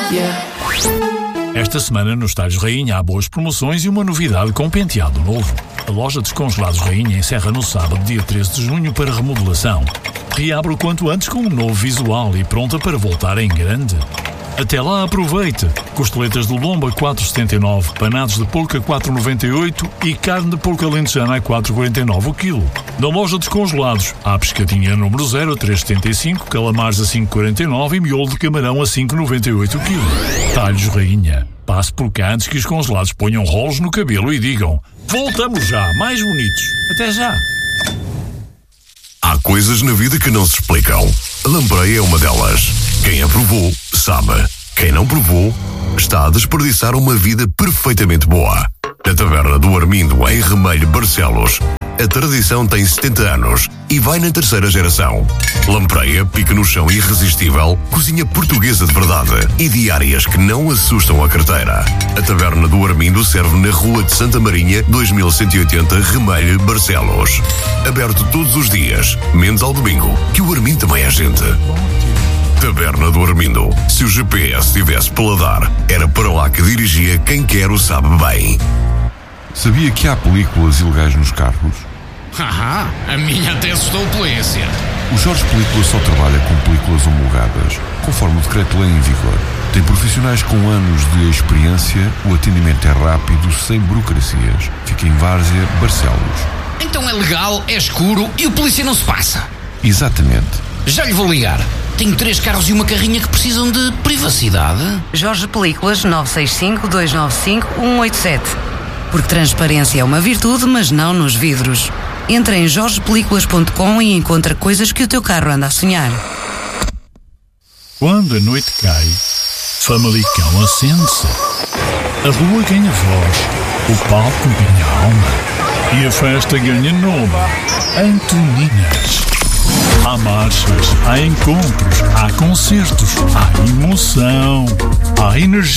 Esta semana nos Talhos Rainha há boas promoções e uma novidade com penteado novo. A loja de Descongelados Rainha encerra no sábado, dia 13 de junho, para remodelação. Reabre o quanto antes com um novo visual e pronta para voltar em grande. Até lá, aproveite! Costeletas do lombo a 4,79, panados de porco a 4,98 e carne de porco alentejana a 4,49 o quilo. Na loja Descongelados, há pescadinha número 0 a 3,75, calamares a 5,49 e miolo de camarão a 5,98 o quilo. Talhos Rainha. Passe por cá antes que os congelados ponham rolos no cabelo e digam: voltamos já, mais bonitos. Até já! Há coisas na vida que não se explicam. A lampreia é uma delas. Quem a provou, sabe. Quem não provou, está a desperdiçar uma vida perfeitamente boa. Na Taberna do Armindo, em Remelho, Barcelos, a tradição tem 70 anos e vai na terceira geração. Lampreia, pique no chão irresistível, cozinha portuguesa de verdade e diárias que não assustam a carteira. A Taberna do Armindo serve na Rua de Santa Marinha, 2180, Remelho, Barcelos. Aberto todos os dias, menos ao domingo, que o Armindo também é gente. Taberna do Armindo. Se o GPS tivesse paladar, era para lá que dirigia quem quer o sabe bem. Sabia que há películas ilegais nos carros? Haha, a minha até assustou a polícia. O Jorge Películas só trabalha com películas homologadas, conforme o decreto-lei em vigor. Tem profissionais com anos de experiência, o atendimento é rápido, sem burocracias. Fica em Várzea, Barcelos. Então é legal, é escuro e o polícia não se passa. Exatamente. Já lhe vou ligar. Tenho 3 carros e uma carrinha que precisam de privacidade. Jorge Películas 965-295-187. Porque transparência é uma virtude, mas não nos vidros. Entra em jorgepelículas.com e encontra coisas que o teu carro anda a sonhar. Quando a noite cai, Famalicão acende-se. A rua ganha voz, o palco ganha alma e a festa ganha nome. Antoninas. Há marchas, há encontros, há concertos, há emoção, há energia.